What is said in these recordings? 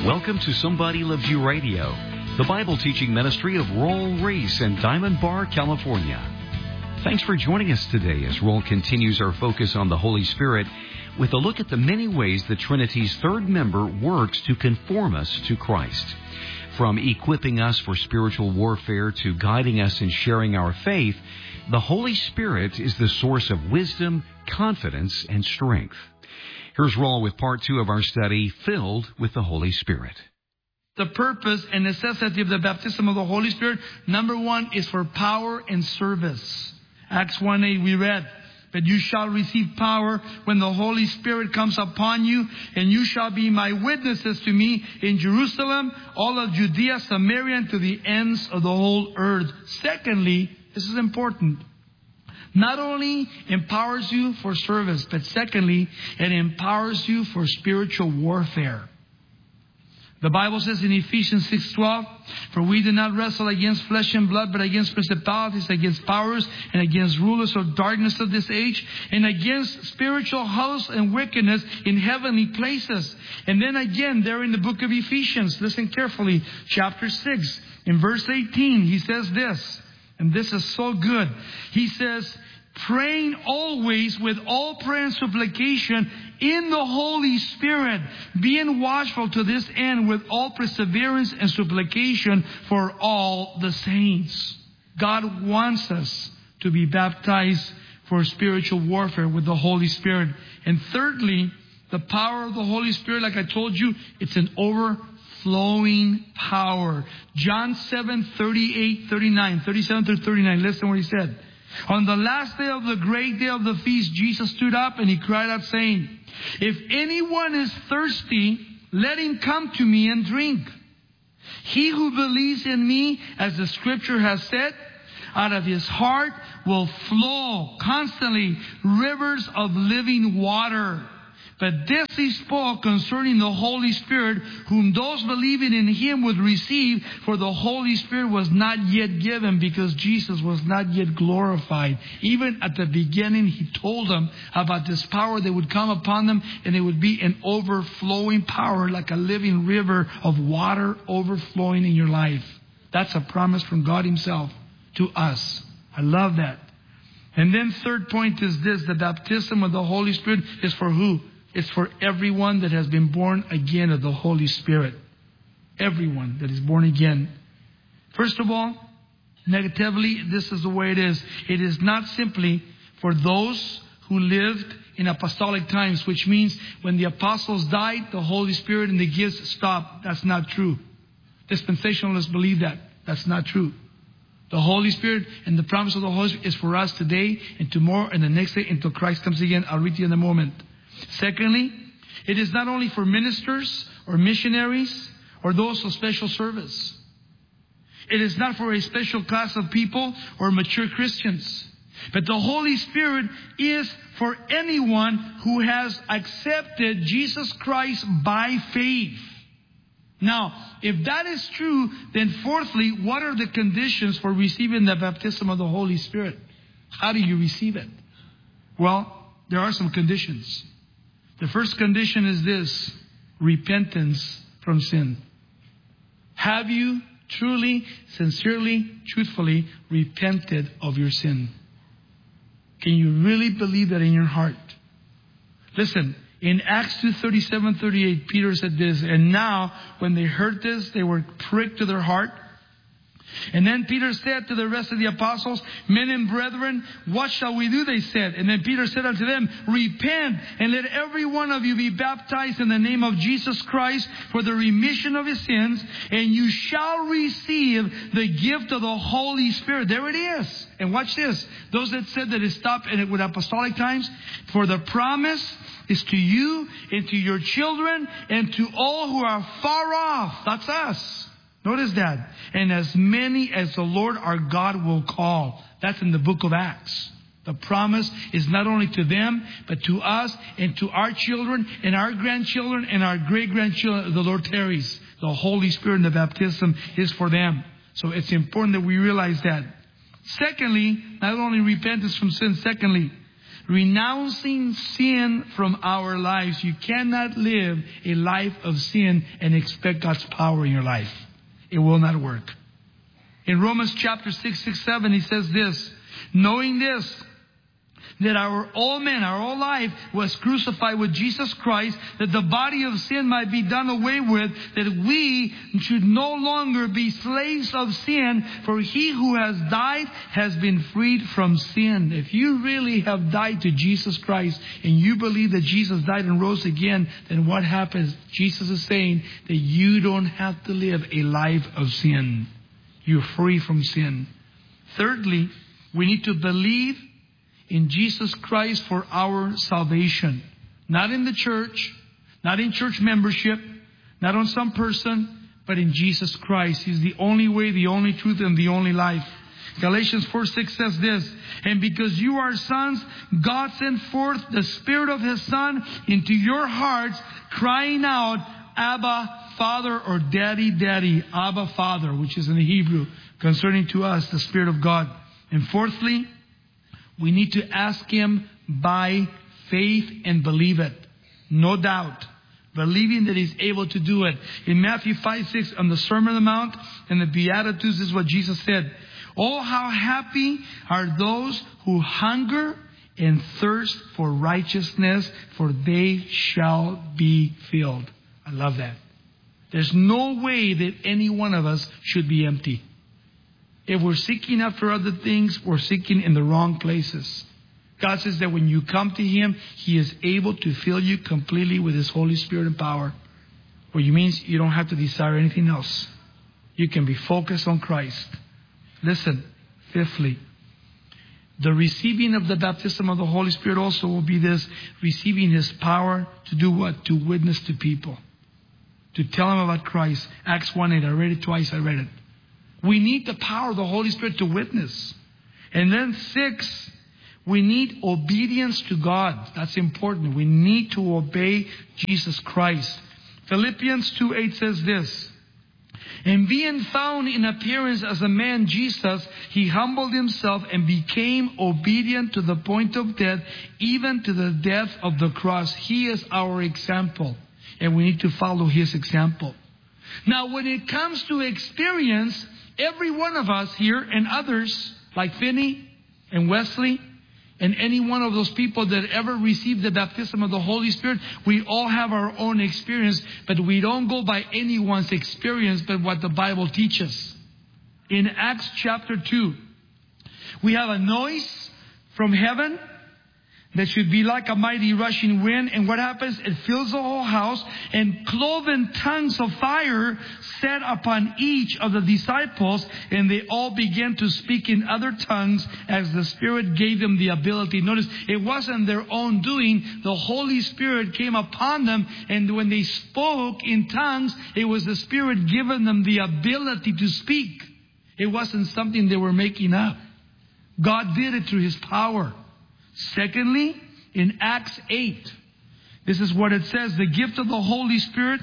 Welcome to Somebody Loves You Radio, the Bible teaching ministry of Roll Reese in Diamond Bar, California. Thanks for joining us today as Roll continues our focus on the Holy Spirit with a look at the many ways the Trinity's third member works to conform us to Christ. From equipping us for spiritual warfare to guiding us in sharing our faith, the Holy Spirit is the source of wisdom, confidence, and strength. Here's Roll with part 2 of our study, Filled with the Holy Spirit. The purpose and necessity of the baptism of the Holy Spirit, number 1, is for power and service. Acts 1:8 we read, "But you shall receive power when the Holy Spirit comes upon you, and you shall be my witnesses to me in Jerusalem, all of Judea, Samaria, and to the ends of the whole earth." Secondly, this is important. Not only empowers you for service, but secondly, it empowers you for spiritual warfare. The Bible says in Ephesians 6:12, "For we do not wrestle against flesh and blood, but against principalities, against powers, and against rulers of darkness of this age, and against spiritual hosts and wickedness in heavenly places." And then again, there in the book of Ephesians, listen carefully, chapter 6, in verse 18, he says this, and this is so good. He says, "Praying always with all prayer and supplication in the Holy Spirit, being watchful to this end with all perseverance and supplication for all the saints." God wants us to be baptized for spiritual warfare with the Holy Spirit. And thirdly, the power of the Holy Spirit, like I told you, it's an overflowing power. John 7:37 through 39. Listen what he said. "On the last day of the great day of the feast, Jesus stood up and he cried out saying, 'If anyone is thirsty, let him come to me and drink. He who believes in me, as the scripture has said, out of his heart will flow constantly rivers of living water.' But this he spoke concerning the Holy Spirit, whom those believing in him would receive, for the Holy Spirit was not yet given because Jesus was not yet glorified." Even at the beginning, he told them about this power that would come upon them, and it would be an overflowing power like a living river of water overflowing in your life. That's a promise from God himself to us. I love that. And then third point is this: the baptism of the Holy Spirit is for who? It's for everyone that has been born again of the Holy Spirit. Everyone that is born again. First of all, negatively, this is the way it is. It is not simply for those who lived in apostolic times, which means when the apostles died, the Holy Spirit and the gifts stopped. That's not true. Dispensationalists believe that. That's not true. The Holy Spirit and the promise of the Holy Spirit is for us today and tomorrow and the next day until Christ comes again. I'll read to you in a moment. Secondly, it is not only for ministers or missionaries or those of special service. It is not for a special class of people or mature Christians. But the Holy Spirit is for anyone who has accepted Jesus Christ by faith. Now, if that is true, then fourthly, what are the conditions for receiving the baptism of the Holy Spirit? How do you receive it? Well, there are some conditions. The first condition is this: repentance from sin. Have you truly, sincerely, truthfully repented of your sin? Can you really believe that in your heart? Listen, in Acts 2:37-38, Peter said this, "And now when they heard this, they were pricked to their heart. And then Peter said to the rest of the apostles, 'Men and brethren, what shall we do?' they said. And then Peter said unto them, 'Repent, and let every one of you be baptized in the name of Jesus Christ for the remission of his sins, and you shall receive the gift of the Holy Spirit.'" There it is. And watch this. Those that said that it stopped and it with apostolic times, "For the promise is to you and to your children and to all who are far off." That's us. Notice that. "And as many as the Lord our God will call." That's in the book of Acts. The promise is not only to them, but to us and to our children and our grandchildren and our great-grandchildren. The Lord tarries. The Holy Spirit and the baptism is for them. So it's important that we realize that. Secondly, not only repentance from sin, secondly, renouncing sin from our lives. You cannot live a life of sin and expect God's power in your life. It will not work. In Romans chapter 6:7, he says this, knowing this, that our old man, our old life was crucified with Jesus Christ, that the body of sin might be done away with, that we should no longer be slaves of sin, for he who has died has been freed from sin. If you really have died to Jesus Christ and you believe that Jesus died and rose again, then what happens? Jesus is saying that you don't have to live a life of sin. You're free from sin. Thirdly, we need to believe in Jesus Christ for our salvation. Not in the church, not in church membership, not on some person, but in Jesus Christ. He's the only way, the only truth, and the only life. Galatians 4:6 says this, and because you are sons, God sent forth the Spirit of His Son into your hearts, crying out, Abba, Father, or Daddy, Daddy. Abba, Father, which is in the Hebrew, concerning to us the Spirit of God. And fourthly, we need to ask Him by faith and believe it. No doubt. Believing that He's able to do it. In Matthew 5:6, on the Sermon on the Mount and the Beatitudes, this is what Jesus said. Oh, how happy are those who hunger and thirst for righteousness, for they shall be filled. I love that. There's no way that any one of us should be empty. If we're seeking after other things, we're seeking in the wrong places. God says that when you come to Him, He is able to fill you completely with His Holy Spirit and power. Which means you don't have to desire anything else. You can be focused on Christ. Listen, fifthly, the receiving of the baptism of the Holy Spirit also will be this, receiving His power to do what? To witness to people. To tell them about Christ. Acts 1:8, I read it twice, I read it. We need the power of the Holy Spirit to witness. And then 6, we need obedience to God. That's important. We need to obey Jesus Christ. Philippians 2:8 says this, and being found in appearance as a man, Jesus, He humbled Himself and became obedient to the point of death, even to the death of the cross. He is our example, and we need to follow His example. Now, when it comes to experience, every one of us here and others, like Finney and Wesley, and any one of those people that ever received the baptism of the Holy Spirit, we all have our own experience, but we don't go by anyone's experience, but what the Bible teaches. In Acts chapter 2, we have a noise from heaven that should be like a mighty rushing wind. And what happens? It fills the whole house, and cloven tongues of fire set upon each of the disciples, and they all began to speak in other tongues as the Spirit gave them the ability. Notice, it wasn't their own doing. The Holy Spirit came upon them, and when they spoke in tongues, it was the Spirit giving them the ability to speak. It wasn't something they were making up. God did it through His power. Secondly, in Acts 8, this is what it says. The gift of the Holy Spirit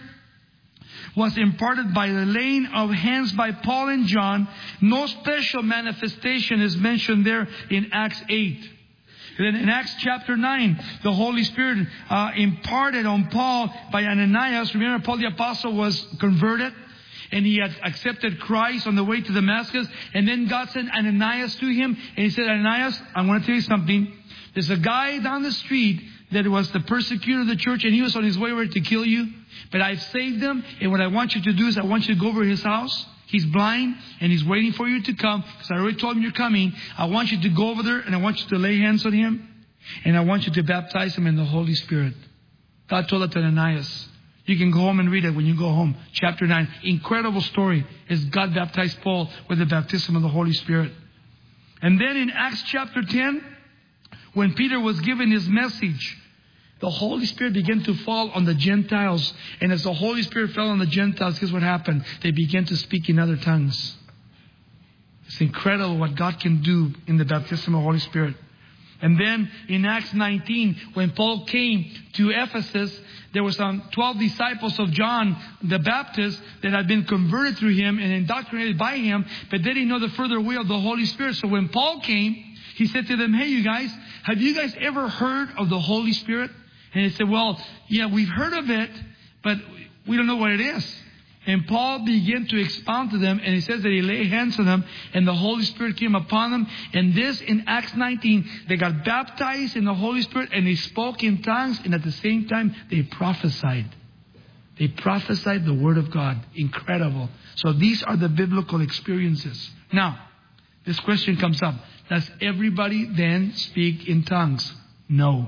was imparted by the laying of hands by Paul and John. No special manifestation is mentioned there in Acts 8. Then in Acts chapter 9, the Holy Spirit imparted on Paul by Ananias. Remember, Paul the Apostle was converted, and he had accepted Christ on the way to Damascus. And then God sent Ananias to him, and He said, Ananias, I want to tell you something. There's a guy down the street that was the persecutor of the church, and he was on his way to kill you. But I've saved him, and what I want you to do is I want you to go over his house. He's blind, and he's waiting for you to come, because I already told him you're coming. I want you to go over there, and I want you to lay hands on him, and I want you to baptize him in the Holy Spirit. God told that to Ananias. You can go home and read it when you go home. Chapter 9. Incredible story as God baptized Paul with the baptism of the Holy Spirit. And then in Acts chapter 10, when Peter was given his message, the Holy Spirit began to fall on the Gentiles. And as the Holy Spirit fell on the Gentiles, guess what happened? They began to speak in other tongues. It's incredible what God can do in the baptism of the Holy Spirit. And then in Acts 19, when Paul came to Ephesus, there were some 12 disciples of John the Baptist that had been converted through him and indoctrinated by him, but they didn't know the further way of the Holy Spirit. So when Paul came, he said to them, hey, you guys, have you guys ever heard of the Holy Spirit? And they said, well, yeah, we've heard of it, but we don't know what it is. And Paul began to expound to them, and he says that he laid hands on them, and the Holy Spirit came upon them. And this, in Acts 19, they got baptized in the Holy Spirit, and they spoke in tongues, and at the same time, they prophesied. They prophesied the Word of God. Incredible. So these are the biblical experiences. Now, this question comes up. Does everybody then speak in tongues? No.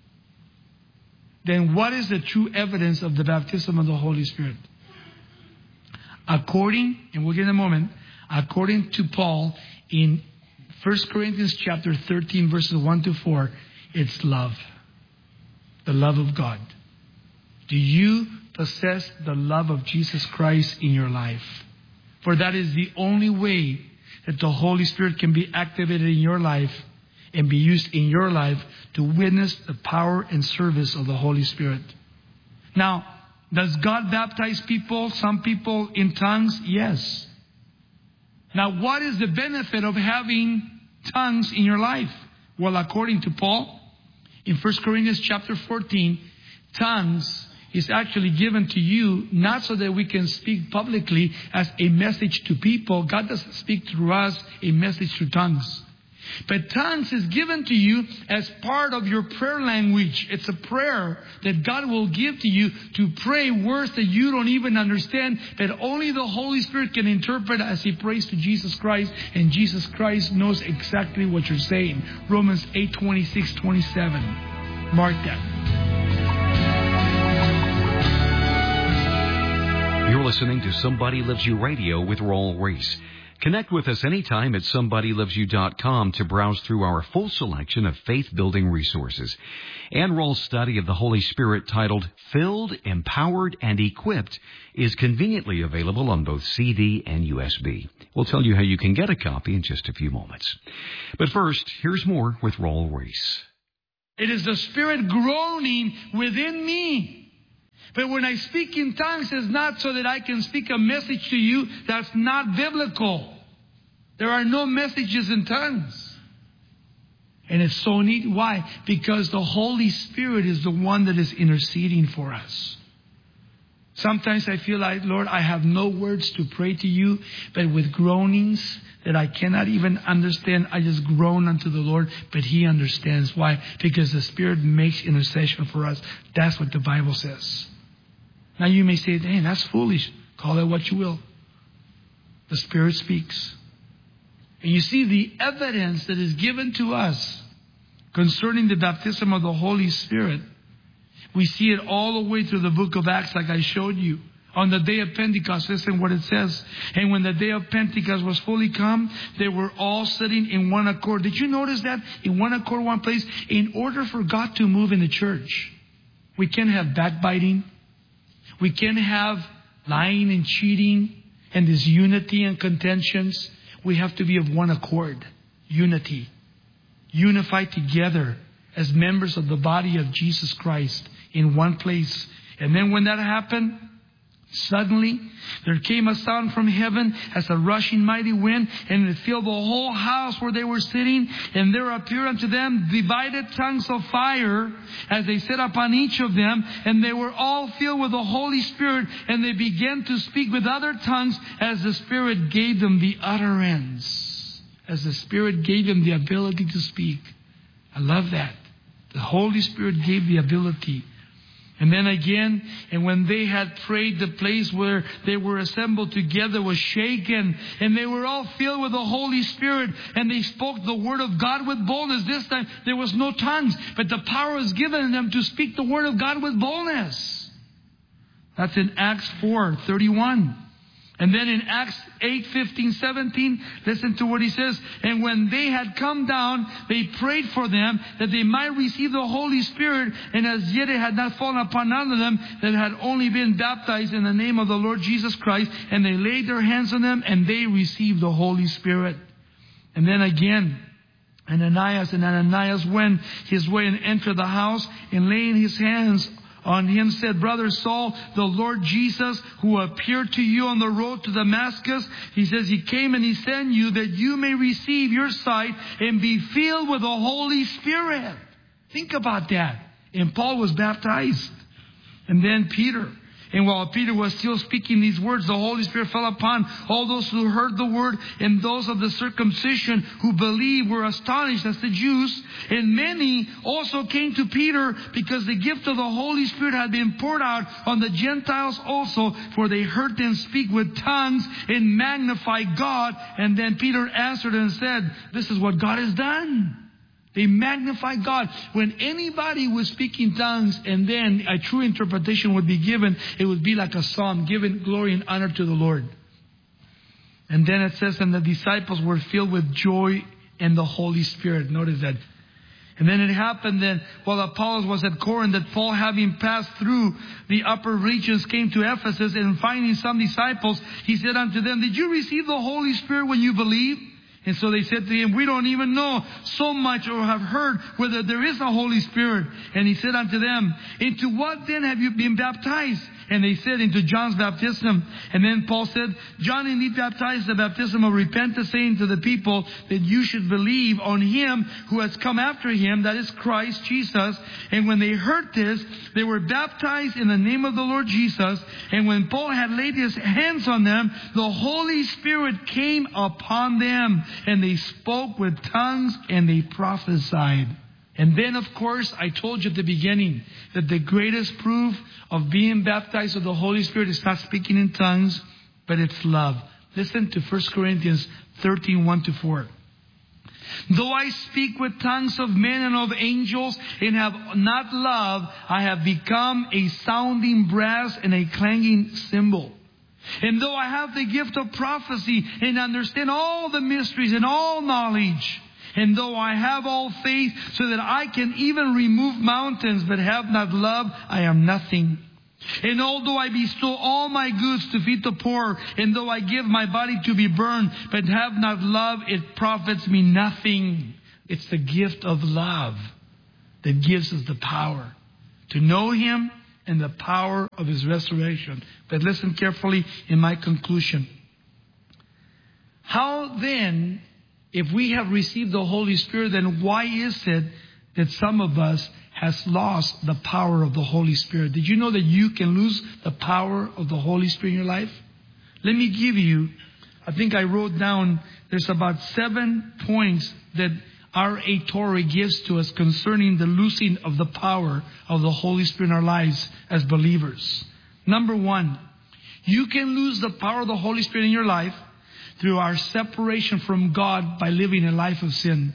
Then what is the true evidence of the baptism of the Holy Spirit? According, and we'll get in a moment, according to Paul in 1 Corinthians chapter 13, verses 1 to 4, it's love. The love of God. Do you possess the love of Jesus Christ in your life? For that is the only way that the Holy Spirit can be activated in your life and be used in your life to witness the power and service of the Holy Spirit. Now, does God baptize people, some people in tongues? Yes. Now, what is the benefit of having tongues in your life? Well, according to Paul, in 1 Corinthians chapter 14, tongues is actually given to you not so that we can speak publicly as a message to people. God doesn't speak through us a message through tongues. But tongues is given to you as part of your prayer language. It's a prayer that God will give to you to pray words that you don't even understand, but only the Holy Spirit can interpret as He prays to Jesus Christ, and Jesus Christ knows exactly what you're saying. Romans 8:26-27. Mark that. You're listening to Somebody Loves You Radio with Raul Ries. Connect with us anytime at somebodylovesyou.com to browse through our full selection of faith-building resources. And Raul's study of the Holy Spirit titled Filled, Empowered, and Equipped is conveniently available on both CD and USB. We'll tell you how you can get a copy in just a few moments. But first, here's more with Raul Ries. It is the Spirit groaning within me. But when I speak in tongues, it's not so that I can speak a message to you that's not biblical. There are no messages in tongues. And it's so neat. Why? Because the Holy Spirit is the one that is interceding for us. Sometimes I feel like, Lord, I have no words to pray to you, but with groanings that I cannot even understand, I just groan unto the Lord, but He understands. Why? Because the Spirit makes intercession for us. That's what the Bible says. Now you may say, hey, that's foolish. Call it what you will. The Spirit speaks. And you see the evidence that is given to us concerning the baptism of the Holy Spirit. We see it all the way through the book of Acts like I showed you. On the day of Pentecost, listen what it says. And when the day of Pentecost was fully come, they were all sitting in one accord. Did you notice that? In one accord, one place. In order for God to move in the church, we can't have backbiting. We can't have lying and cheating and this unity and contentions. We have to be of one accord. Unity. Unified together as members of the body of Jesus Christ in one place. And then when that happened, suddenly there came a sound from heaven as a rushing mighty wind, and it filled the whole house where they were sitting. And there appeared unto them divided tongues of fire as they sat upon each of them. And they were all filled with the Holy Spirit, and they began to speak with other tongues as the Spirit gave them the utterance. As the Spirit gave them the ability to speak. I love that. The Holy Spirit gave the ability. And then again, and when they had prayed, the place where they were assembled together was shaken. And they were all filled with the Holy Spirit. And they spoke the word of God with boldness. This time there was no tongues, but the power was given them to speak the word of God with boldness. That's in Acts 4:31. And then in Acts 8:15-17, listen to what he says. And when they had come down, they prayed for them that they might receive the Holy Spirit. And as yet it had not fallen upon none of them that had only been baptized in the name of the Lord Jesus Christ. And they laid their hands on them and they received the Holy Spirit. And then again, Ananias went his way and entered the house, and laying his hands on him said, Brother Saul, the Lord Jesus, who appeared to you on the road to Damascus, he says, He came and He sent you that you may receive your sight and be filled with the Holy Spirit. Think about that. And Paul was baptized. And then Peter. And while Peter was still speaking these words, the Holy Spirit fell upon all those who heard the word, and those of the circumcision who believed were astonished as the Jews. And many also came to Peter because the gift of the Holy Spirit had been poured out on the Gentiles also, for they heard them speak with tongues and magnify God. And then Peter answered and said, this is what God has done. They magnify God. When anybody was speaking tongues and then a true interpretation would be given, it would be like a psalm, giving glory and honor to the Lord. And then it says, and the disciples were filled with joy and the Holy Spirit. Notice that. And then it happened that while Apollos was at Corinth, that Paul, having passed through the upper regions, came to Ephesus, and finding some disciples, he said unto them, Did you receive the Holy Spirit when you believed? And so they said to him, We don't even know so much or have heard whether there is a Holy Spirit. And he said unto them, Into what then have you been baptized? And they said, Into John's baptism. And then Paul said, John indeed baptized the baptism of repentance, saying to the people that you should believe on Him who has come after Him, that is Christ Jesus. And when they heard this, they were baptized in the name of the Lord Jesus. And when Paul had laid his hands on them, the Holy Spirit came upon them, and they spoke with tongues and they prophesied. And then, of course, I told you at the beginning that the greatest proof of being baptized with the Holy Spirit is not speaking in tongues, but it's love. Listen to 1 Corinthians 13, 1-4. Though I speak with tongues of men and of angels and have not love, I have become a sounding brass and a clanging cymbal. And though I have the gift of prophecy and understand all the mysteries and all knowledge, and though I have all faith so that I can even remove mountains, but have not love, I am nothing. And although I bestow all my goods to feed the poor, and though I give my body to be burned, but have not love, it profits me nothing. It's the gift of love that gives us the power to know Him and the power of His resurrection. But listen carefully in my conclusion. How then, if we have received the Holy Spirit, then why is it that some of us has lost the power of the Holy Spirit? Did you know that you can lose the power of the Holy Spirit in your life? Let me give you, I think I wrote down, there's about 7 points that R.A. Torrey gives to us concerning the losing of the power of the Holy Spirit in our lives as believers. Number 1, you can lose the power of the Holy Spirit in your life through our separation from God by living a life of sin.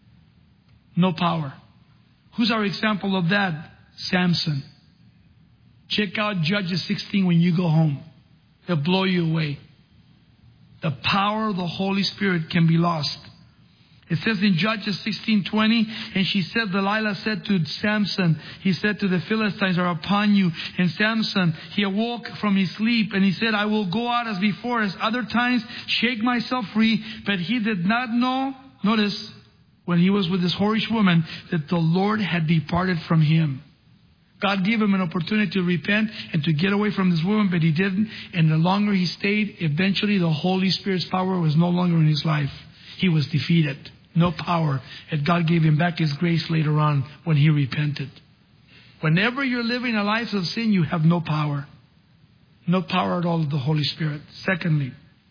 No power. Who's our example of that? Samson. Check out Judges 16 when you go home. It'll blow you away. The power of the Holy Spirit can be lost. It says in Judges 16:20, and she said, Delilah said to Samson, he said to the Philistines are upon you. And Samson, he awoke from his sleep and he said, I will go out as before, as other times, shake myself free. But he did not know, notice, when he was with this whorish woman, that the Lord had departed from him. God gave him an opportunity to repent and to get away from this woman, but he didn't. And the longer he stayed, eventually the Holy Spirit's power was no longer in his life. He was defeated. No power. And God gave him back His grace later on when he repented. Whenever you're living a life of sin, you have no power. No power at all of the Holy Spirit. Secondly,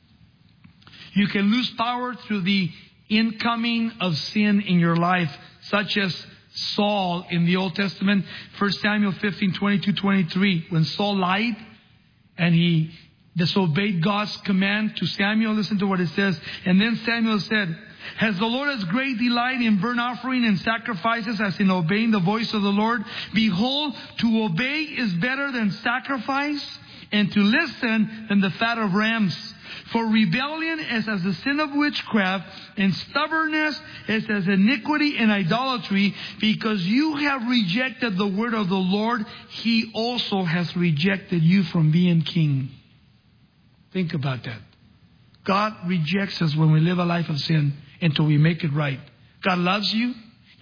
you can lose power through the incoming of sin in your life, such as Saul in the Old Testament. 1 Samuel 15:22-23. When Saul lied and he disobeyed God's command to Samuel, listen to what it says. And then Samuel said, Has the Lord as great delight in burnt offering and sacrifices as in obeying the voice of the Lord? Behold, to obey is better than sacrifice, and to listen than the fat of rams. For rebellion is as the sin of witchcraft, and stubbornness is as iniquity and idolatry. Because you have rejected the word of the Lord, He also has rejected you from being king. Think about that. God rejects us when we live a life of sin until we make it right. God loves you.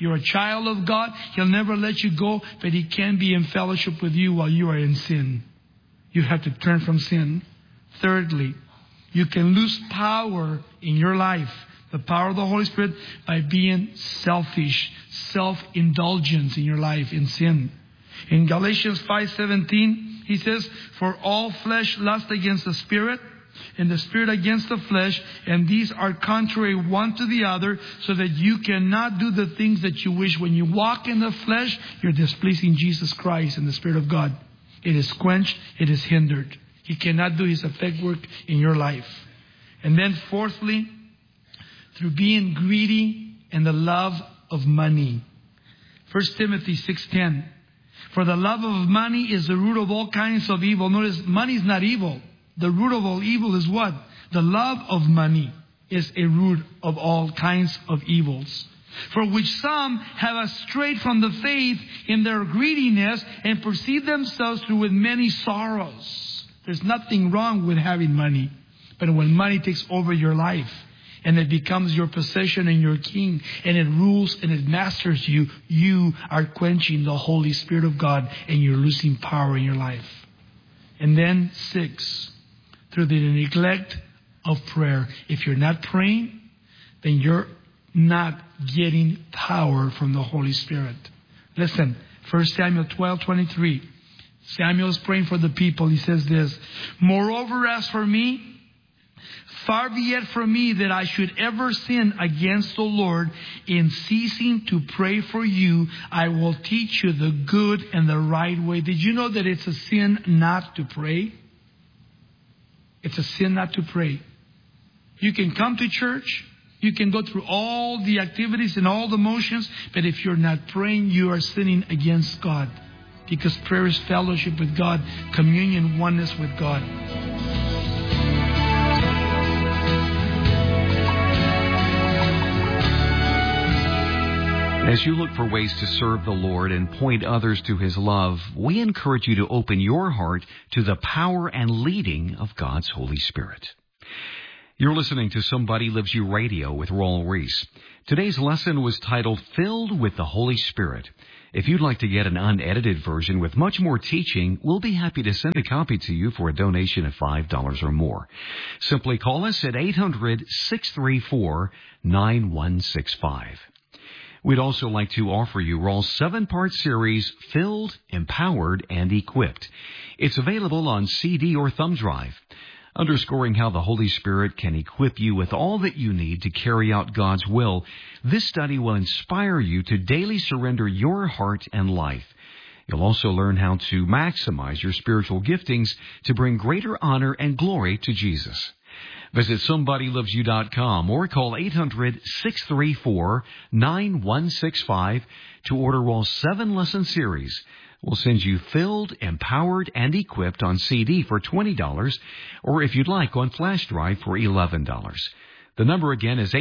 You're a child of God. He'll never let you go, but He can be in fellowship with you while you are in sin. You have to turn from sin. Thirdly, you can lose power in your life, the power of the Holy Spirit, by being selfish, self-indulgence in your life in sin. In Galatians 5:17, he says, "For all flesh lusts against the Spirit, and the Spirit against the flesh, and these are contrary one to the other, so that you cannot do the things that you wish." When you walk in the flesh, you're displeasing Jesus Christ and the Spirit of God. It is quenched, it is hindered. He cannot do His effect work in your life. And then fourthly, through being greedy and the love of money. 1 Timothy 6:10. "For the love of money is the root of all kinds of evil." Notice, money is not evil. The root of all evil is what? The love of money is a root of all kinds of evils. "For which some have strayed from the faith in their greediness, and perceive themselves through with many sorrows." There's nothing wrong with having money. But when money takes over your life, and it becomes your possession and your king, and it rules and it masters you, you are quenching the Holy Spirit of God, and you're losing power in your life. And then 6, through the neglect of prayer. If you're not praying, then you're not getting power from the Holy Spirit. Listen, 1 Samuel 12:23. Samuel is praying for the people. He says this, "Moreover, as for me, far be it from me that I should ever sin against the Lord. In ceasing to pray for you, I will teach you the good and the right way." Did you know that it's a sin not to pray? It's a sin not to pray. You can come to church. You can go through all the activities and all the motions. But if you're not praying, you are sinning against God. Because prayer is fellowship with God, communion, oneness with God. As you look for ways to serve the Lord and point others to His love, we encourage you to open your heart to the power and leading of God's Holy Spirit. You're listening to Somebody Loves You Radio with Raul Ries. Today's lesson was titled, "Filled with the Holy Spirit." If you'd like to get an unedited version with much more teaching, we'll be happy to send a copy to you for a donation of $5 or more. Simply call us at 800-634-9165. We'd also like to offer you Raul's 7-part series, Filled, Empowered, and Equipped. It's available on CD or thumb drive, underscoring how the Holy Spirit can equip you with all that you need to carry out God's will. This study will inspire you to daily surrender your heart and life. You'll also learn how to maximize your spiritual giftings to bring greater honor and glory to Jesus. Visit SomebodyLovesYou.com or call 800-634-9165 to order Raul's 7-lesson series. We'll send you Filled, Empowered, and Equipped on CD for $20, or if you'd like, on flash drive for $11. The number again is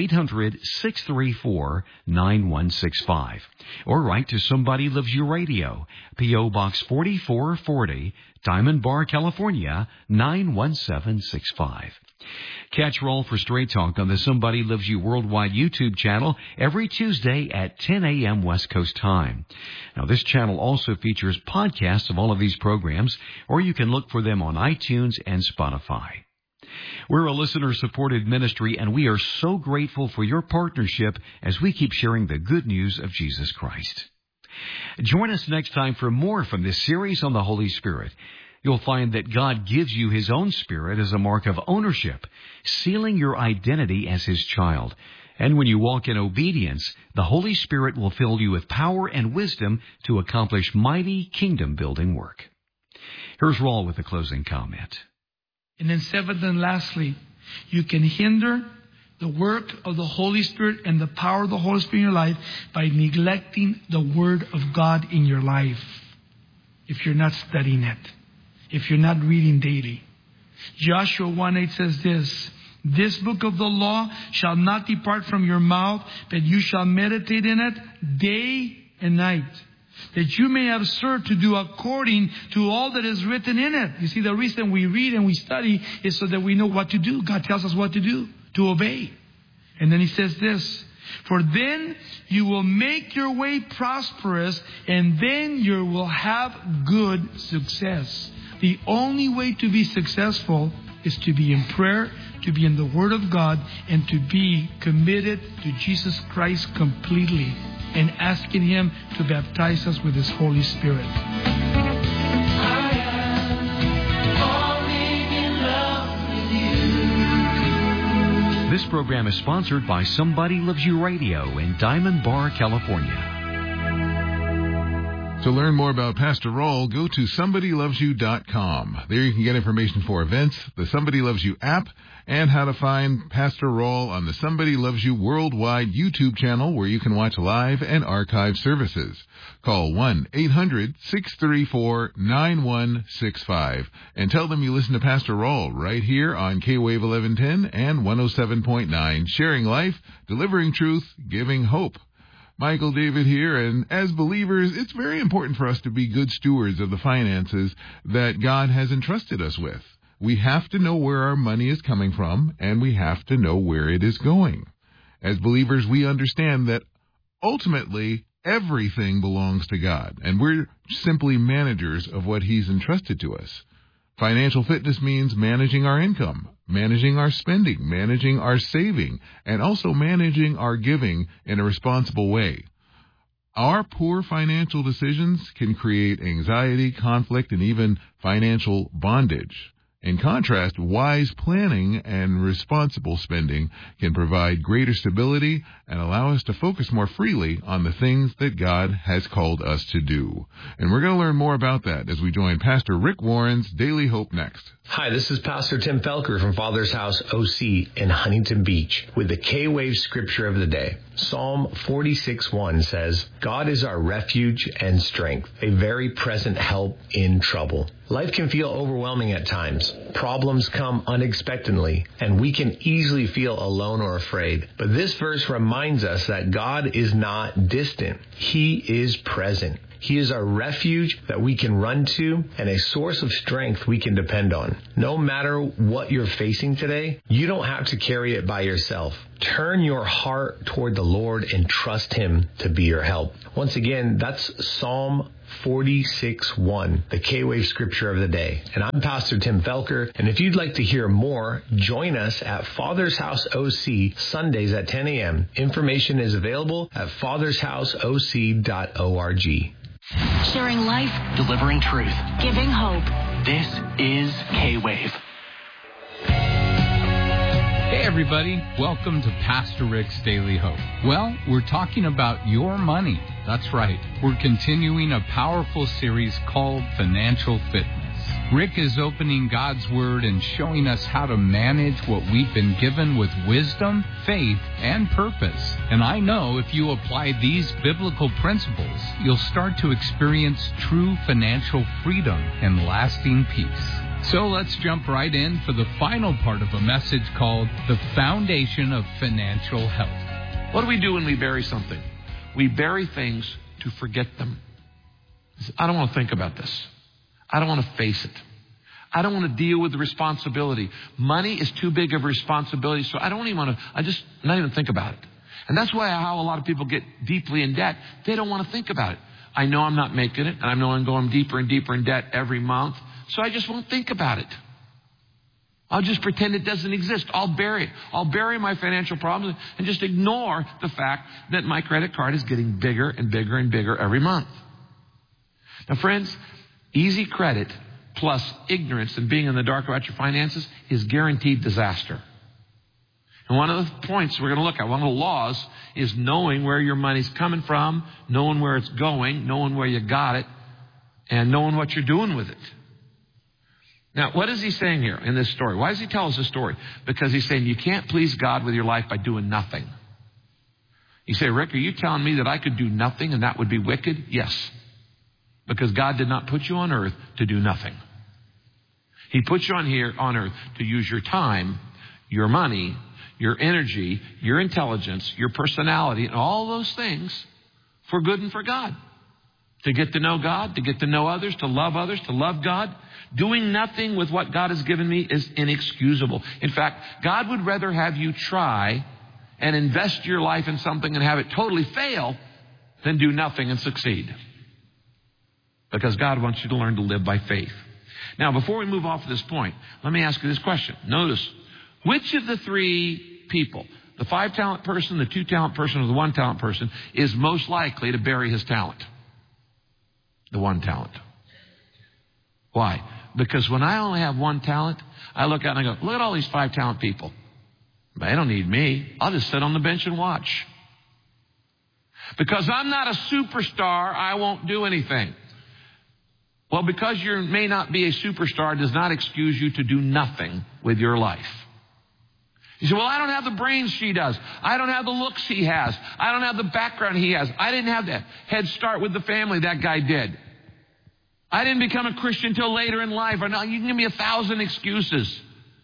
800-634-9165. Or write to Somebody Loves You Radio, P.O. Box 4440, Diamond Bar, California, 91765. Catch Raul for Straight Talk on the Somebody Loves You Worldwide YouTube channel every Tuesday at 10 a.m. West Coast time. Now, this channel also features podcasts of all of these programs, or you can look for them on iTunes and Spotify. We're a listener-supported ministry, and we are so grateful for your partnership as we keep sharing the good news of Jesus Christ. Join us next time for more from this series on the Holy Spirit. You'll find that God gives you His own Spirit as a mark of ownership, sealing your identity as His child. And when you walk in obedience, the Holy Spirit will fill you with power and wisdom to accomplish mighty kingdom-building work. Here's Raul with a closing comment. And then 7th and lastly, you can hinder the work of the Holy Spirit and the power of the Holy Spirit in your life by neglecting the Word of God in your life. If you're not studying it, if you're not reading daily. Joshua 1:8 says this, "This book of the law shall not depart from your mouth, but you shall meditate in it day and night, that you may observe to do according to all that is written in it." You see, the reason we read and we study is so that we know what to do. God tells us what to do, to obey. And then He says this, For then you will make your way prosperous, and then you will have good success. The only way to be successful is to be in prayer, to be in the Word of God, and to be committed to Jesus Christ completely, and asking Him to baptize us with His Holy Spirit. This program is sponsored by Somebody Loves You Radio in Diamond Bar, California. To learn more about Pastor Roll, go to somebodylovesyou.com. There you can get information for events, the Somebody Loves You app, and how to find Pastor Roll on the Somebody Loves You Worldwide YouTube channel, where you can watch live and archive services. Call 1-800-634-9165 and tell them you listen to Pastor Roll right here on K-Wave 1110 and 107.9, sharing life, delivering truth, giving hope. Michael David here, and as believers, it's very important for us to be good stewards of the finances that God has entrusted us with. We have to know where our money is coming from, and we have to know where it is going. As believers, we understand that ultimately everything belongs to God, and we're simply managers of what He's entrusted to us. Financial fitness means managing our income, managing our spending, managing our saving, and also managing our giving in a responsible way. Our poor financial decisions can create anxiety, conflict, and even financial bondage. In contrast, wise planning and responsible spending can provide greater stability and allow us to focus more freely on the things that God has called us to do. And we're going to learn more about that as we join Pastor Rick Warren's Daily Hope next. Hi, this is Pastor Tim Felker from Father's House OC in Huntington Beach with the K-Wave Scripture of the Day. Psalm 46:1 says, God is our refuge and strength, a very present help in trouble. Life can feel overwhelming at times. Problems come unexpectedly, and we can easily feel alone or afraid. But this verse reminds us that God is not distant. He is present. He is our refuge that we can run to and a source of strength we can depend on. No matter what you're facing today, you don't have to carry it by yourself. Turn your heart toward the Lord and trust Him to be your help. Once again, that's Psalm 46:1, the K-Wave Scripture of the Day. And I'm Pastor Tim Felker, and if you'd like to hear more, join us at Father's House OC Sundays at 10 a.m. Information is available at fathershouseoc.org. Sharing life, delivering truth, giving hope. This is K-Wave. Hey everybody, welcome to Pastor Rick's Daily Hope. Well, we're talking about your money. That's right. We're continuing a powerful series called Financial Fitness. Rick is opening God's Word and showing us how to manage what we've been given with wisdom, faith, and purpose. And I know if you apply these biblical principles, you'll start to experience true financial freedom and lasting peace. So let's jump right in for the final part of a message called The Foundation of Financial Health. What do we do when we bury something? We bury things to forget them. I don't want to think about this. I don't want to face it. I don't want to deal with the responsibility. Money is too big of a responsibility, so I don't even want to, not even think about it. And that's why how a lot of people get deeply in debt. They don't want to think about it. I know I'm not making it, and I know I'm going deeper and deeper in debt every month, so I just won't think about it. I'll just pretend it doesn't exist. I'll bury it. I'll bury my financial problems and just ignore the fact that my credit card is getting bigger and bigger and bigger every month. Now, friends, easy credit plus ignorance and being in the dark about your finances is guaranteed disaster. And one of the points we're going to look at, one of the laws, is knowing where your money's coming from, knowing where it's going, knowing where you got it, and knowing what you're doing with it. Now, what is he saying here in this story? Why does he tell us this story? Because he's saying you can't please God with your life by doing nothing. You say, Rick, are you telling me that I could do nothing and that would be wicked? Yes. Because God did not put you on earth to do nothing. He put you on earth to use your time, your money, your energy, your intelligence, your personality, and all those things for good and for God. To get to know God, to get to know others, to love God. Doing nothing with what God has given me is inexcusable. In fact, God would rather have you try and invest your life in something and have it totally fail than do nothing and succeed. Because God wants you to learn to live by faith. Now, before we move off of this point, let me ask you this question. Notice, which of the three people, the 5-talent person, the 2-talent person, or the 1-talent person, is most likely to bury his talent? The 1 talent. Why? Because when I only have 1 talent, I look out and I go, look at all these 5-talent people. They don't need me. I'll just sit on the bench and watch. Because I'm not a superstar, I won't do anything. Well, because you may not be a superstar does not excuse you to do nothing with your life. You say, well, I don't have the brains she does. I don't have the looks he has. I don't have the background he has. I didn't have that head start with the family that guy did. I didn't become a Christian until later in life. Or no, you can give me 1,000 excuses.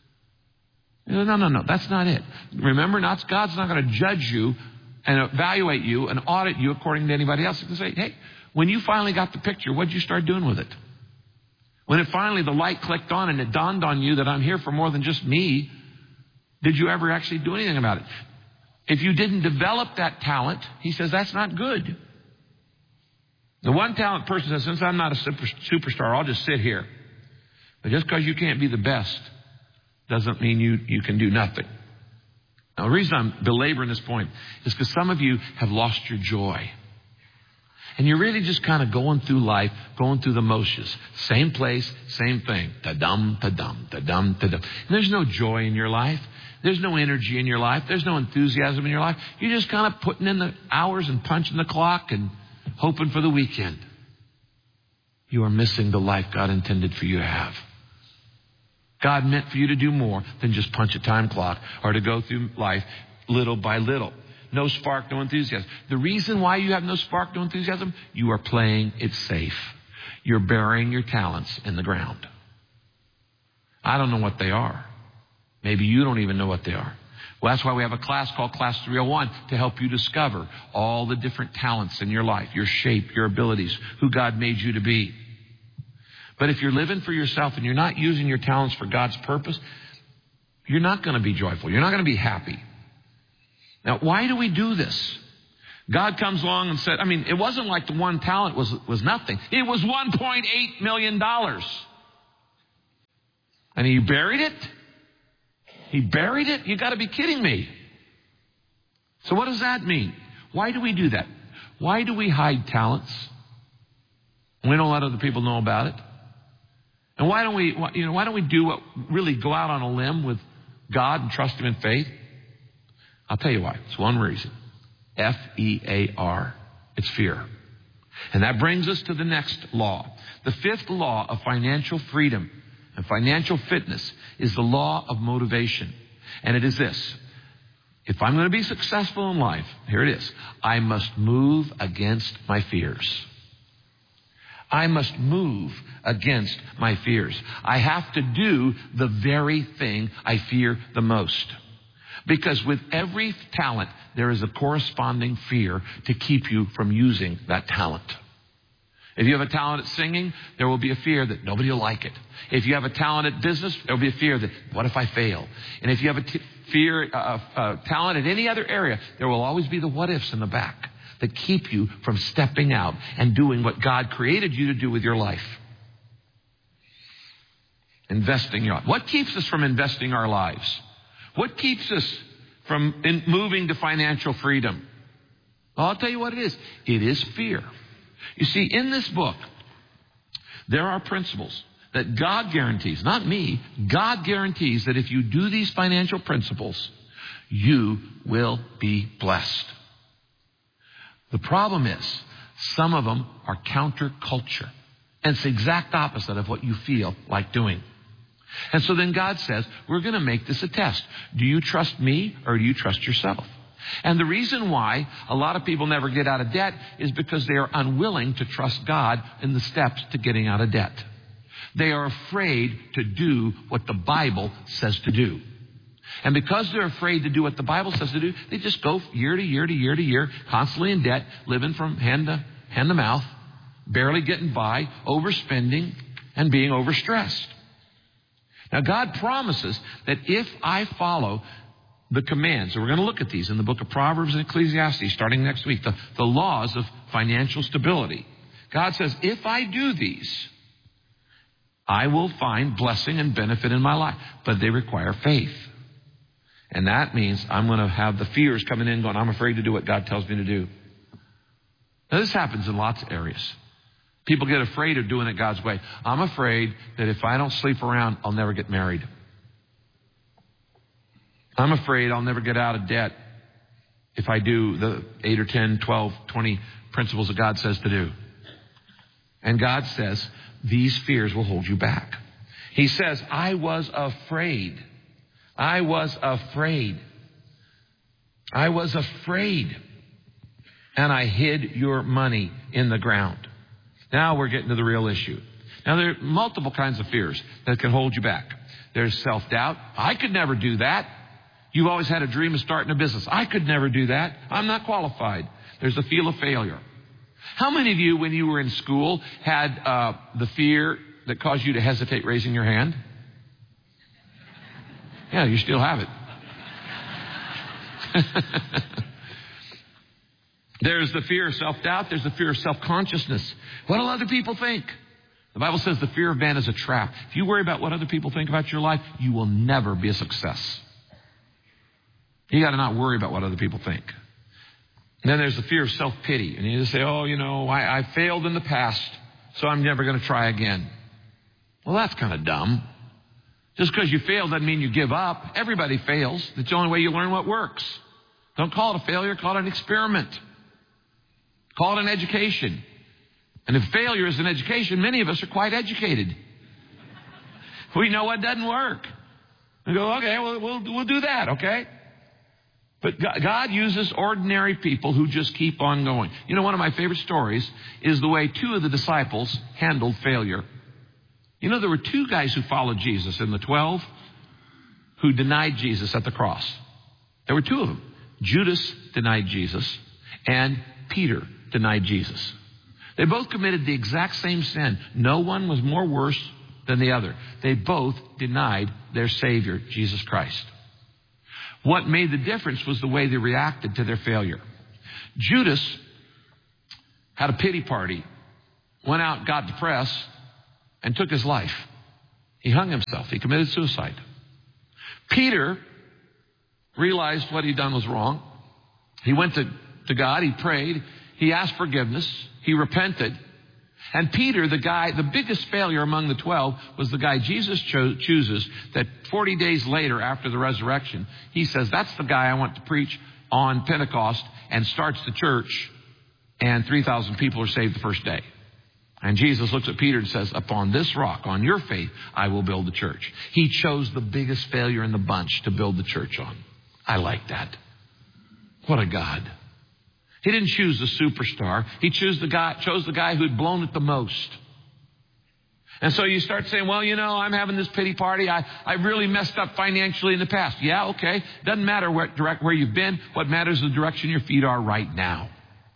No. That's not it. Remember, God's not going to judge you and evaluate you and audit you according to anybody else. He can say, hey, when you finally got the picture, what did you start doing with it? When it finally, the light clicked on and it dawned on you that I'm here for more than just me, did you ever actually do anything about it? If you didn't develop that talent, he says, that's not good. The 1-talent person says, since I'm not a superstar, I'll just sit here. But just because you can't be the best doesn't mean you can do nothing. Now, the reason I'm belaboring this point is because some of you have lost your joy. And you're really just kind of going through life, going through the motions. Same place, same thing. Ta-dum, ta-dum, ta-dum, ta-dum. And there's no joy in your life. There's no energy in your life. There's no enthusiasm in your life. You're just kind of putting in the hours and punching the clock and hoping for the weekend. You are missing the life God intended for you to have. God meant for you to do more than just punch a time clock or to go through life little by little. No spark, no enthusiasm. The reason why you have no spark, no enthusiasm, you are playing it safe. You're burying your talents in the ground. I don't know what they are. Maybe you don't even know what they are. Well, that's why we have a class called Class 301 to help you discover all the different talents in your life, your shape, your abilities, who God made you to be. But if you're living for yourself and you're not using your talents for God's purpose, you're not going to be joyful. You're not going to be happy. Now, why do we do this? God comes along and said, it wasn't like the 1 talent was nothing. It was $1.8 million. And he buried it? He buried it? You got to be kidding me. So what does that mean? Why do we do that? Why do we hide talents? We don't let other people know about it. And why don't we really go out on a limb with God and trust Him in faith? I'll tell you why. It's one reason. F-E-A-R. It's fear. And that brings us to the next law. The 5th law of financial freedom and financial fitness is the law of motivation. And it is this. If I'm going to be successful in life, here it is. I must move against my fears. I must move against my fears. I have to do the very thing I fear the most. Because with every talent, there is a corresponding fear to keep you from using that talent. If you have a talent at singing, there will be a fear that nobody will like it. If you have a talent at business, there will be a fear that, what if I fail? And if you have a talent at any other area, there will always be the what ifs in the back that keep you from stepping out and doing what God created you to do with your life. Investing your life. What keeps us from investing our lives? What keeps us from moving to financial freedom? Well, I'll tell you what it is. It is fear. You see, in this book, there are principles that God guarantees, not me, God guarantees that if you do these financial principles, you will be blessed. The problem is, some of them are counterculture. And it's the exact opposite of what you feel like doing. And so then God says, we're going to make this a test. Do you trust me or do you trust yourself? And the reason why a lot of people never get out of debt is because they are unwilling to trust God in the steps to getting out of debt. They are afraid to do what the Bible says to do. And because they're afraid to do what the Bible says to do, they just go year to year to year to year, constantly in debt, living from hand to mouth, barely getting by, overspending, and being overstressed. Now, God promises that if I follow the commands, and we're going to look at these in the book of Proverbs and Ecclesiastes starting next week, the laws of financial stability. God says, if I do these, I will find blessing and benefit in my life. But they require faith. And that means I'm going to have the fears coming in going, I'm afraid to do what God tells me to do. Now, this happens in lots of areas. People get afraid of doing it God's way. I'm afraid that if I don't sleep around, I'll never get married. I'm afraid I'll never get out of debt if I do the 8 or 10, 12, 20 principles that God says to do. And God says, these fears will hold you back. He says, I was afraid. I was afraid. I was afraid. And I hid your money in the ground. Now we're getting to the real issue. Now there are multiple kinds of fears that can hold you back. There's self-doubt. I could never do that. You've always had a dream of starting a business. I could never do that. I'm not qualified. There's the feel of failure. How many of you, when you were in school, had the fear that caused you to hesitate raising your hand? Yeah, you still have it. There's the fear of self-doubt. There's the fear of self-consciousness. What will other people think? The Bible says the fear of man is a trap. If you worry about what other people think about your life, you will never be a success. You got to not worry about what other people think. And then there's the fear of self-pity. And you just say, oh, I failed in the past, so I'm never going to try again. Well, that's kind of dumb. Just because you fail doesn't mean you give up. Everybody fails. That's the only way you learn what works. Don't call it a failure. Call it an experiment. Call it an education. And if failure is an education, many of us are quite educated. We know what doesn't work. We go, okay, we'll do that, okay? But God uses ordinary people who just keep on going. One of my favorite stories is the way 2 of the disciples handled failure. There were 2 guys who followed Jesus in the 12 who denied Jesus at the cross. There were 2 of them. Judas denied Jesus and Peter denied Jesus. They both committed the exact same sin. No one was more worse than the other. They both denied their Savior, Jesus Christ. What made the difference was the way they reacted to their failure. Judas had a pity party, went out, got depressed, and took his life. He hung himself. He committed suicide. Peter realized what he'd done was wrong. He went to God. He prayed. He asked forgiveness. He repented. And Peter, the biggest failure among the 12, was the guy Jesus chooses that 40 days later after the resurrection, he says, that's the guy I want to preach on Pentecost, and starts the church, and 3,000 people are saved the first day. And Jesus looks at Peter and says, upon this rock, on your faith, I will build the church. He chose the biggest failure in the bunch to build the church on. I like that. What a God. He didn't choose the superstar. He chose the guy who had blown it the most. And so you start saying, well, I'm having this pity party. I really messed up financially in the past. Yeah, okay. Doesn't matter where you've been. What matters is the direction your feet are right now.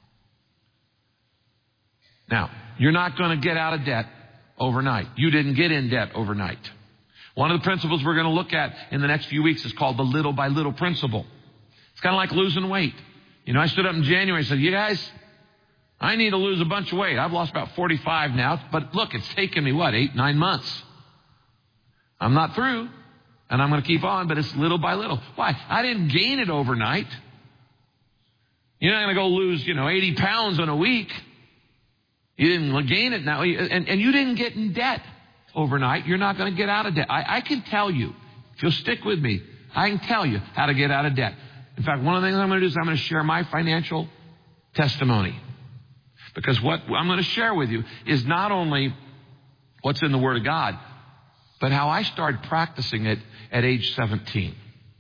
Now, you're not going to get out of debt overnight. You didn't get in debt overnight. One of the principles we're going to look at in the next few weeks is called the little by little principle. It's kind of like losing weight. I stood up in January and said, you guys, I need to lose a bunch of weight. I've lost about 45 now. But look, it's taken me, 8, 9 months. I'm not through. And I'm going to keep on, but it's little by little. Why? I didn't gain it overnight. You're not going to go lose, 80 pounds in a week. You didn't gain it now. And you didn't get in debt overnight. You're not going to get out of debt. I can tell you, if you'll stick with me, I can tell you how to get out of debt. In fact, one of the things I'm going to do is I'm going to share my financial testimony. Because what I'm going to share with you is not only what's in the Word of God, but how I started practicing it at age 17.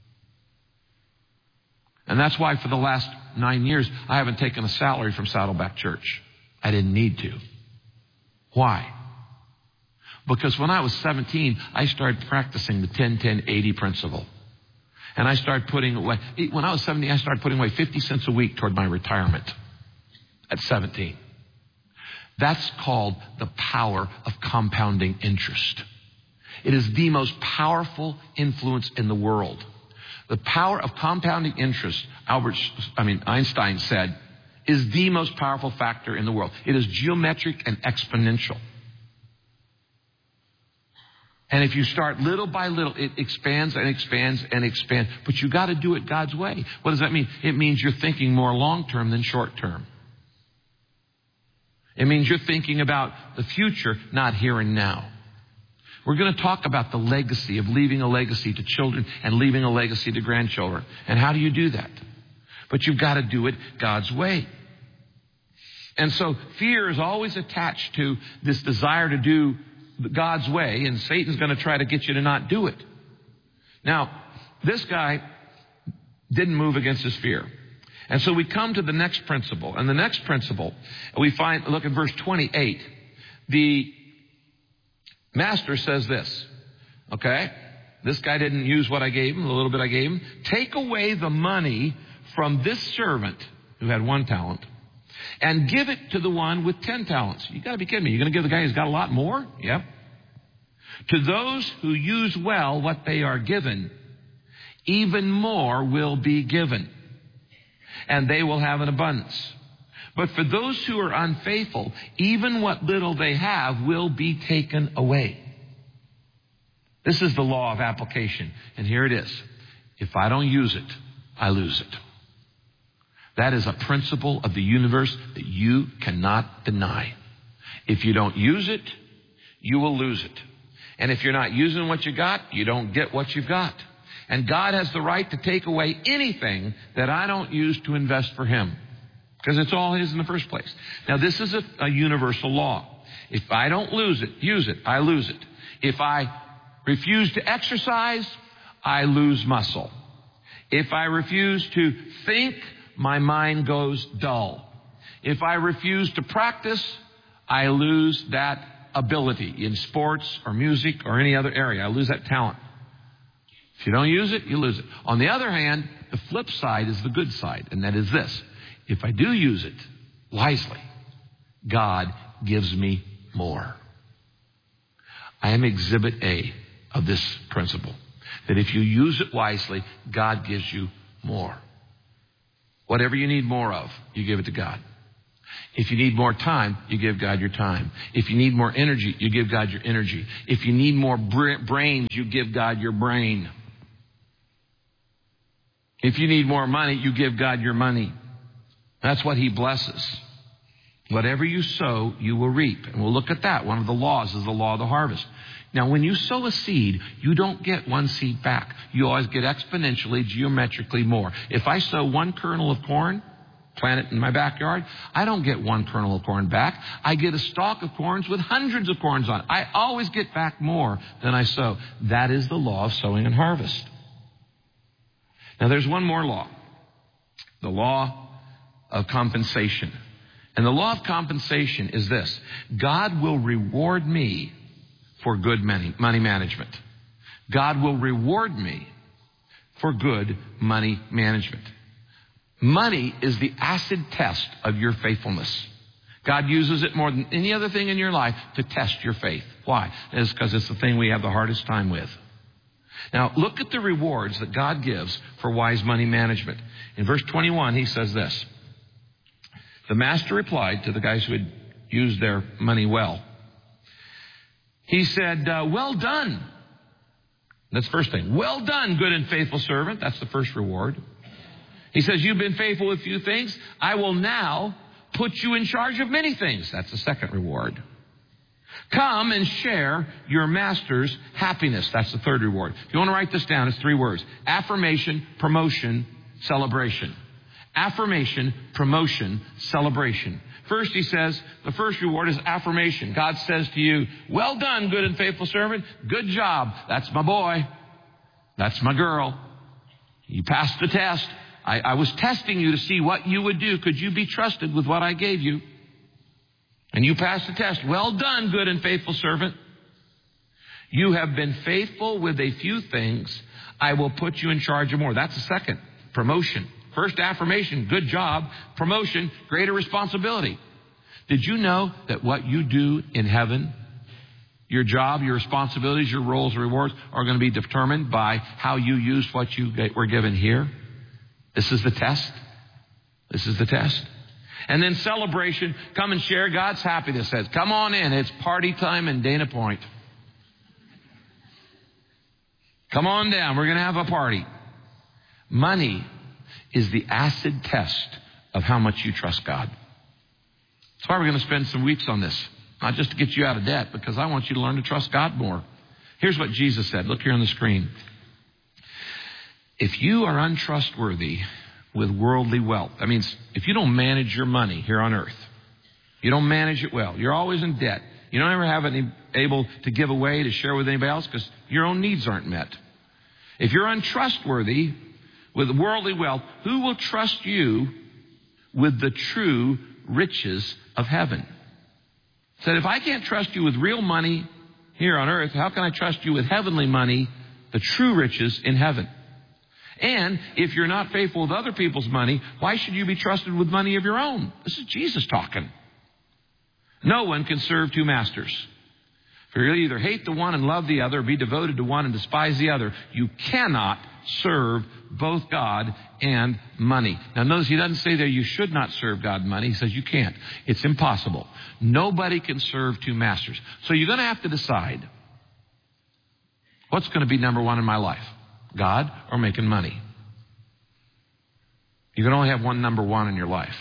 And that's why for the last 9 years, I haven't taken a salary from Saddleback Church. I didn't need to. Why? Because when I was 17, I started practicing the 10-10-80 principle. And I started putting away, when I was 17, I started putting away 50 cents a week toward my retirement at 17. That's called the power of compounding interest. It is the most powerful influence in the world. The power of compounding interest, Einstein said, is the most powerful factor in the world. It is geometric and exponential. And if you start little by little, it expands and expands and expands. But you got to do it God's way. What does that mean? It means you're thinking more long-term than short-term. It means you're thinking about the future, not here and now. We're going to talk about the legacy of leaving a legacy to children and leaving a legacy to grandchildren. And how do you do that? But you've got to do it God's way. And so fear is always attached to this desire to do God's way, and Satan's going to try to get you to not do it. Now, this guy didn't move against his fear. And so we come to the next principle. And the next principle, we find, look at verse 28. The master says this, okay? This guy didn't use what I gave him, the little bit I gave him. Take away the money from this servant who had 1 talent and give it to the one with 10 talents. You got to be kidding me. You're going to give the guy who's got a lot more? Yep. To those who use well what they are given, even more will be given, and they will have an abundance. But for those who are unfaithful, even what little they have will be taken away. This is the law of application. And here it is. If I don't use it, I lose it. That is a principle of the universe that you cannot deny. If you don't use it, you will lose it. And if you're not using what you got, you don't get what you've got. And God has the right to take away anything that I don't use to invest for Him, because it's all His in the first place. Now, this is a universal law. If I don't use it, I lose it. If I refuse to exercise, I lose muscle. If I refuse to think, my mind goes dull. If I refuse to practice, I lose that ability in sports or music or any other area. I lose that talent. If you don't use it, you lose it. On the other hand, the flip side is the good side, and that is this. If I do use it wisely, God gives me more. I am exhibit A of this principle, that if you use it wisely, God gives you more. Whatever you need more of, you give it to God. If you need more time, you give God your time. If you need more energy, you give God your energy. If you need more brains, you give God your brain. If you need more money, you give God your money. That's what He blesses. Whatever you sow, you will reap. And we'll look at that. One of the laws is the law of the harvest. Now, when you sow a seed, you don't get one seed back. You always get exponentially, geometrically more. If I sow 1 kernel of corn, plant it in my backyard, I don't get 1 kernel of corn back. I get a stalk of corns with hundreds of corns on it. I always get back more than I sow. That is the law of sowing and harvest. Now, there's one more law. The law of compensation. And the law of compensation is this. God will reward me for good money management. God will reward me for good money management. Money is the acid test of your faithfulness. God uses it more than any other thing in your life to test your faith. Why? It's because it's the thing we have the hardest time with. Now, look at the rewards that God gives for wise money management. In verse 21, He says this. The master replied to the guys who had used their money well. He said, well done. That's the first thing. Well done, good and faithful servant. That's the first reward. He says, you've been faithful with few things. I will now put you in charge of many things. That's the second reward. Come and share your master's happiness. That's the third reward. If you want to write this down, it's 3 words. Affirmation, promotion, celebration. Affirmation, promotion, celebration. First, he says, the first reward is affirmation. God says to you, well done, good and faithful servant. Good job. That's my boy. That's my girl. You passed the test. I was testing you to see what you would do. Could you be trusted with what I gave you? And you passed the test. Well done, good and faithful servant. You have been faithful with a few things. I will put you in charge of more. That's the second. Promotion. First, affirmation, good job. Promotion, greater responsibility. Did you know that what you do in heaven, Your job, your responsibilities, your roles and rewards are going to be determined by how you used what you were given here. This is the test. This is the test. And then celebration. Come and share God's happiness. Says, come on in. It's party time in Dana Point. Come on down. We're going to have a party. Money is the acid test of how much you trust God. That's why we're going to spend some weeks on this. Not just to get you out of debt, because I want you to learn to trust God more. Here's what Jesus said. Look here on the screen. If you are untrustworthy with worldly wealth, that means if you don't manage your money here on earth, you don't manage it well, you're always in debt, you don't ever have any able to give away, to share with anybody else because your own needs aren't met. If you're untrustworthy with worldly wealth, who will trust you with the true riches of heaven? Said, if I can't trust you with real money here on earth, how can I trust you with heavenly money, the true riches in heaven? And if you're not faithful with other people's money, why should you be trusted with money of your own? This is Jesus talking. No one can serve two masters. For you'll either hate the one and love the other, or be devoted to one and despise the other. You cannot serve both God and money. Now notice he doesn't say there you should not serve God and money. He says you can't. It's impossible. Nobody can serve two masters. So you're going to have to decide, what's going to be number one in my life? God or making money? You can only have one number one in your life.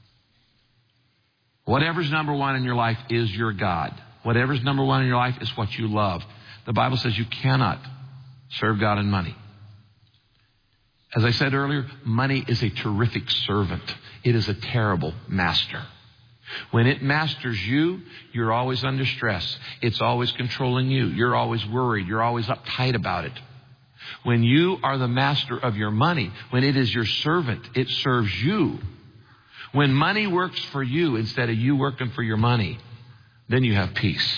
Whatever's number one in your life is your God. Whatever's number one in your life is what you love. The Bible says you cannot serve God and money. As I said earlier, money is a terrific servant. It is a terrible master. When it masters you, you're always under stress. It's always controlling you. You're always worried. You're always uptight about it. When you are the master of your money, when it is your servant, it serves you. When money works for you instead of you working for your money, then you have peace.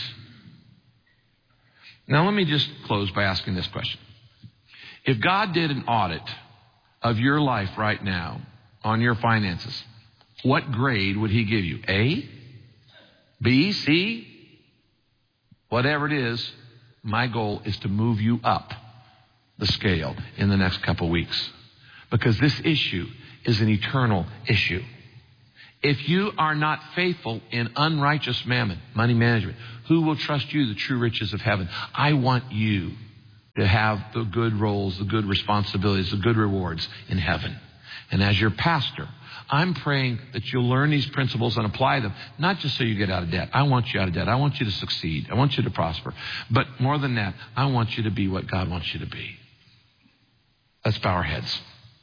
Now let me just close by asking this question. If God did an audit of your life right now on your finances, what grade would he give you? A? B? C? Whatever it is, my goal is to move you up the scale in the next couple weeks. Because this issue is an eternal issue. If you are not faithful in unrighteous mammon, money management, who will trust you the true riches of heaven? I want you to have the good roles, the good responsibilities, the good rewards in heaven. And as your pastor, I'm praying that you'll learn these principles and apply them, not just so you get out of debt. I want you out of debt. I want you to succeed. I want you to prosper. But more than that, I want you to be what God wants you to be. Let's bow our heads.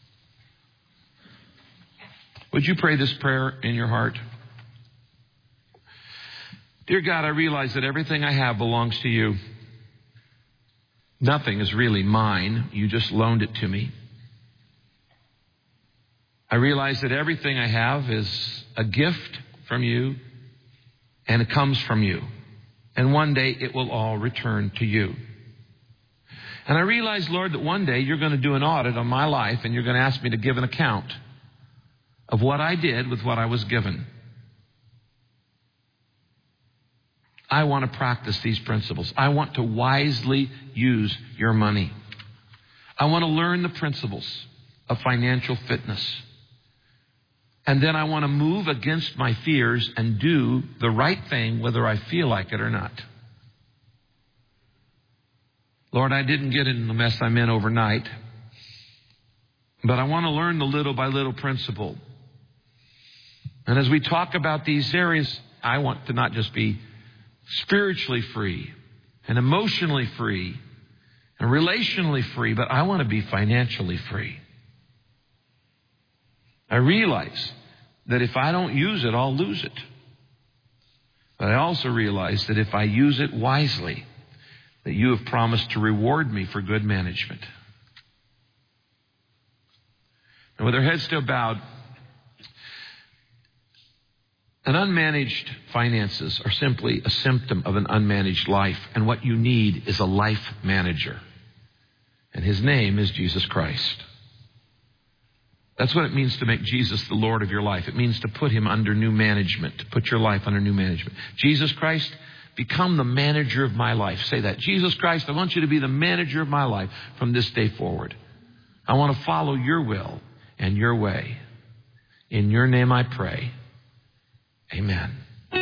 Would you pray this prayer in your heart? Dear God, I realize that everything I have belongs to you. Nothing is really mine. You just loaned it to me. I realize that everything I have is a gift from you, and it comes from you. And one day it will all return to you. And I realize, Lord, that one day you're going to do an audit on my life, and you're going to ask me to give an account of what I did with what I was given. I want to practice these principles. I want to wisely use your money. I want to learn the principles of financial fitness. And then I want to move against my fears and do the right thing whether I feel like it or not. Lord, I didn't get in the mess I'm in overnight, but I want to learn the little by little principle. And as we talk about these areas, I want to not just be spiritually free and emotionally free and relationally free, but I want to be financially free. I realize that if I don't use it, I'll lose it. But I also realize that if I use it wisely, that you have promised to reward me for good management. And with our heads still bowed, an unmanaged finances are simply a symptom of an unmanaged life. And what you need is a life manager. And his name is Jesus Christ. That's what it means to make Jesus the Lord of your life. It means to put him under new management, to put your life under new management. Jesus Christ, become the manager of my life. Say that. Jesus Christ, I want you to be the manager of my life from this day forward. I want to follow your will and your way. In your name I pray. Amen.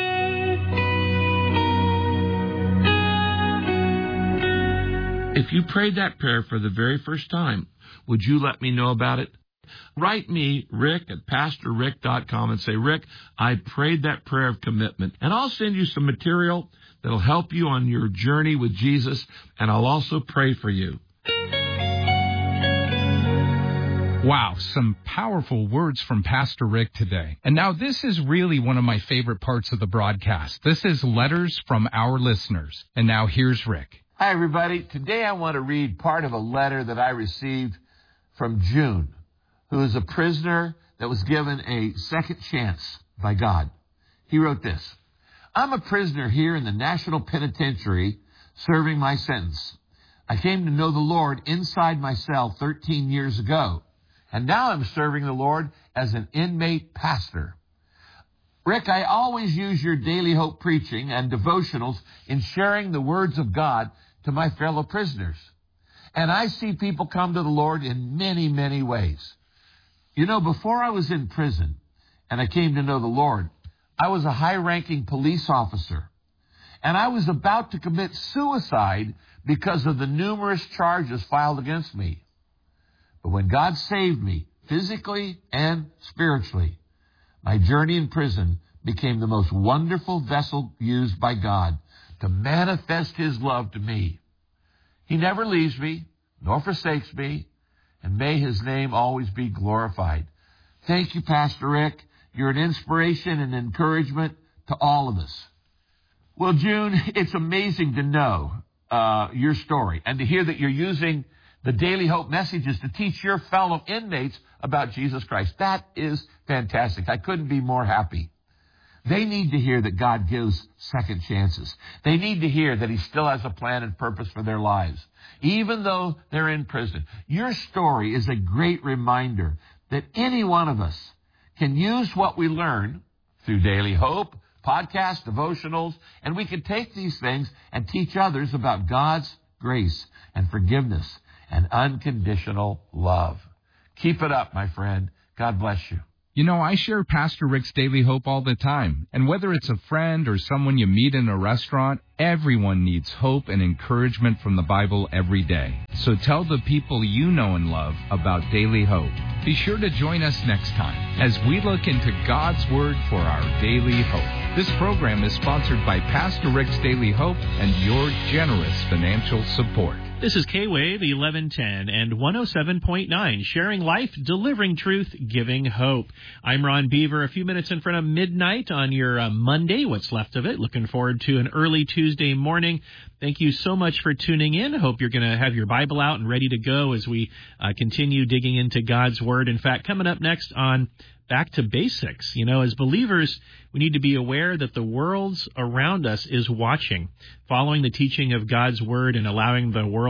If you prayed that prayer for the very first time, would you let me know about it? Write me, Rick, at PastorRick.com and say, Rick, I prayed that prayer of commitment. And I'll send you some material that'll help you on your journey with Jesus, and I'll also pray for you. Wow, some powerful words from Pastor Rick today. And now this is really one of my favorite parts of the broadcast. This is letters from our listeners. And now here's Rick. Hi, everybody. Today I want to read part of a letter that I received from June, who is a prisoner that was given a second chance by God. He wrote this: I'm a prisoner here in the National Penitentiary serving my sentence. I came to know the Lord inside my cell 13 years ago, and now I'm serving the Lord as an inmate pastor. Rick, I always use your Daily Hope preaching and devotionals in sharing the words of God to my fellow prisoners. And I see people come to the Lord in many, many ways. You know, before I was in prison and I came to know the Lord, I was a high-ranking police officer. And I was about to commit suicide because of the numerous charges filed against me. But when God saved me, physically and spiritually, my journey in prison became the most wonderful vessel used by God to manifest His love to me. He never leaves me, nor forsakes me, and may His name always be glorified. Thank you, Pastor Rick. You're an inspiration and encouragement to all of us. Well, June, it's amazing to know your story and to hear that you're using the Daily Hope messages to teach your fellow inmates about Jesus Christ. That is fantastic. I couldn't be more happy. They need to hear that God gives second chances. They need to hear that He still has a plan and purpose for their lives, even though they're in prison. Your story is a great reminder that any one of us can use what we learn through Daily Hope, podcasts, devotionals, and we can take these things and teach others about God's grace and forgiveness and unconditional love. Keep it up, my friend. God bless you. You know, I share Pastor Rick's Daily Hope all the time. And whether it's a friend or someone you meet in a restaurant, everyone needs hope and encouragement from the Bible every day. So tell the people you know and love about Daily Hope. Be sure to join us next time as we look into God's Word for our daily hope. This program is sponsored by Pastor Rick's Daily Hope and your generous financial support. This is K-Wave 1110 and 107.9, sharing life, delivering truth, giving hope. I'm Ron Beaver, a few minutes in front of midnight on your Monday, what's left of it. Looking forward to an early Tuesday morning. Thank you so much for tuning in. Hope you're going to have your Bible out and ready to go as we continue digging into God's Word. In fact, coming up next on Back to Basics. You know, as believers, we need to be aware that the world around us is watching, following the teaching of God's Word and allowing the world